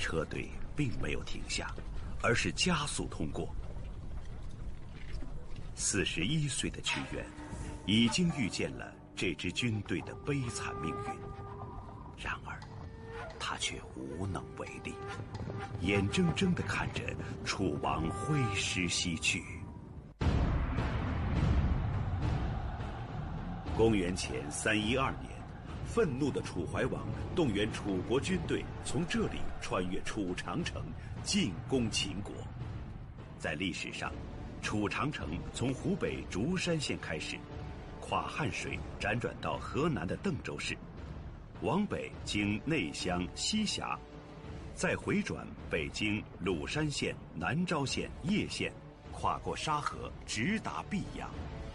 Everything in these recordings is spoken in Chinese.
车队并没有停下，而是加速通过。41岁的屈原已经预见了这支军队的悲惨命运，然而他却无能为力，眼睁睁地看着楚王挥师西去。公元前312年，愤怒的楚怀王动员楚国军队从这里穿越楚长城，进攻秦国。在历史上，楚长城从湖北竹山县开始，跨汉水辗转到河南的邓州市，往北经内乡、西峡，再回转北经鲁山县、南昭县、叶县，跨过沙河，直达泌阳。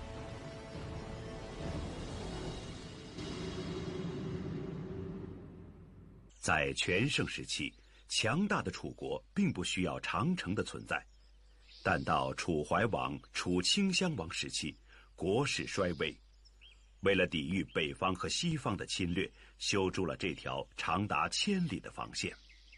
在全盛时期，强大的楚国并不需要长城的存在，但到楚怀王、楚顷襄王时期，国势衰微，为了抵御北方和西方的侵略，修筑了这条长达1000里的防线。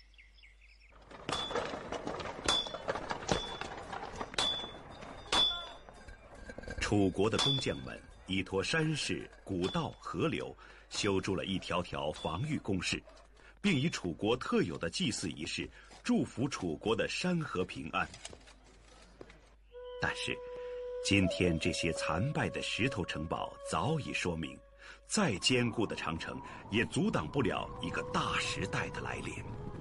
楚国的工匠们依托山势、古道、河流，修筑了一条条防御工事，并以楚国特有的祭祀仪式祝福楚国的山河平安。但是今天这些残败的石头城堡早已说明，再坚固的长城也阻挡不了一个大时代的来临。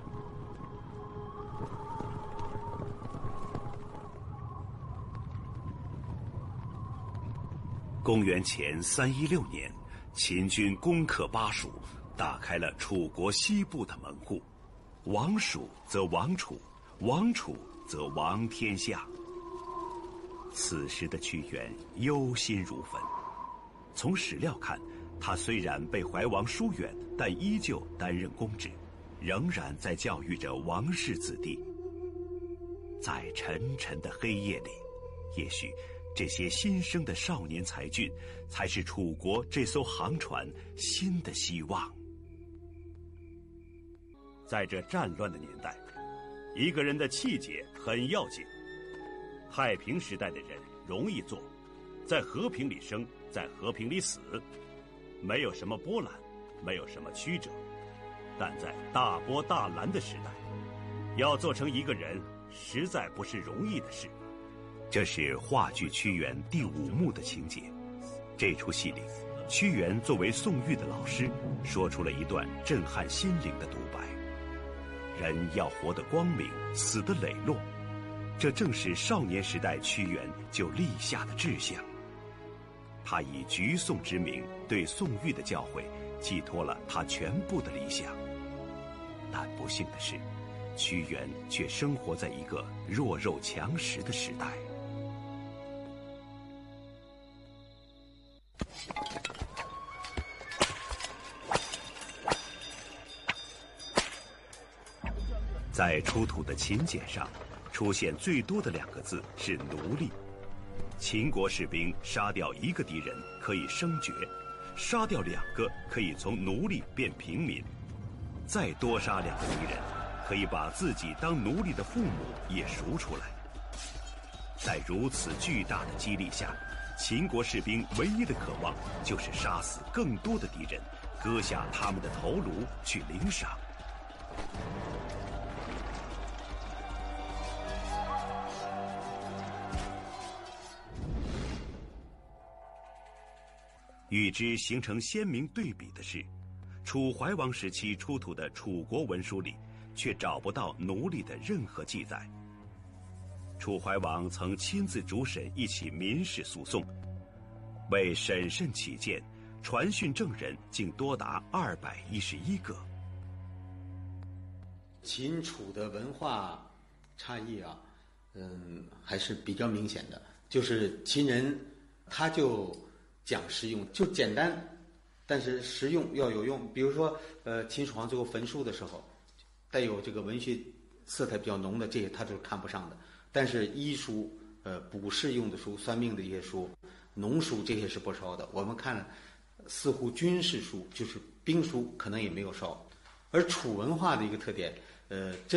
公元前316年，秦军攻克巴蜀，打开了楚国西部的门户。亡蜀则亡楚，亡楚则亡天下。此时的屈原忧心如焚。从史料看，他虽然被怀王疏远，但依旧担任公职，仍然在教育着王室子弟。在沉沉的黑夜里，也许这些新生的少年才俊，才是楚国这艘航船新的希望。在这战乱的年代，一个人的气节很要紧。太平时代的人容易做，在和平里生，在和平里死，没有什么波澜，没有什么曲折。但在大波大澜的时代，要做成一个人，实在不是容易的事。这是话剧《屈原》第5幕的情节。这出戏里，屈原作为宋玉的老师，说出了一段震撼心灵的独白：人要活得光明，死得磊落。这正是少年时代屈原就立下的志向。他以举宋之名对宋玉的教诲寄托了他全部的理想。但不幸的是，屈原却生活在一个弱肉强食的时代。在出土的秦简上，出现最多的2个字是奴隶。秦国士兵杀掉1个敌人可以升爵，杀掉2个可以从奴隶变平民，再多杀2个敌人，可以把自己当奴隶的父母也赎出来。在如此巨大的激励下，秦国士兵唯一的渴望就是杀死更多的敌人，割下他们的头颅去领赏。与之形成鲜明对比的是，楚怀王时期出土的楚国文书里却找不到奴隶的任何记载。楚怀王曾亲自主审一起民事诉讼，为审慎起见，传讯证人竟多达211个。 秦楚的文化差异还是比较明显的。就是秦人他就讲实用，就简单，但是实用要有用。比如说秦始皇最后焚书的时候，带有这个文学色彩比较浓的这些他都是看不上的。但是医书卜筮用的书，算命的一些书，农书这些是不烧的。我们看似乎军事书就是兵书可能也没有烧。而楚文化的一个特点